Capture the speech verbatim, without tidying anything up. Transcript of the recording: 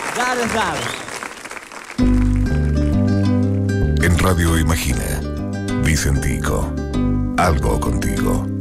Claro, claro. En Radio Imagina, Vicentico, algo contigo.